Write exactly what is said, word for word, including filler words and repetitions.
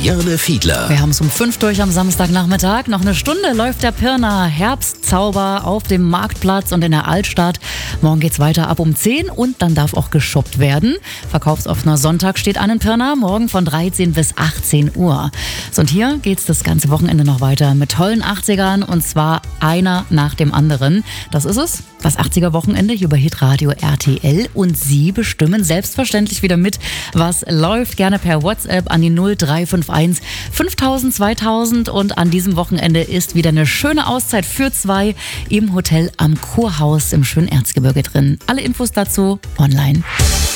Juliane Fiedler. Wir haben es um fünf durch am Samstagnachmittag. Noch eine Stunde läuft der Pirna Herbstzauber auf dem Marktplatz und in der Altstadt. Morgen geht's weiter ab um zehn und dann darf auch geshoppt werden. Verkaufsoffener Sonntag steht an in Pirna, morgen von dreizehn bis achtzehn Uhr. So, und hier geht's das ganze Wochenende noch weiter mit tollen achtzigern und zwar einer nach dem anderen. Das ist es, das achtziger-Wochenende hier bei Hitradio R T L und Sie bestimmen selbstverständlich wieder mit, was läuft. Gerne per WhatsApp an die null drei fünf eins fünftausend zweitausend und an diesem Wochenende ist wieder eine schöne Auszeit für zwei im Hotel am Kurhaus im schönen Erzgebirge drin. Alle Infos dazu online.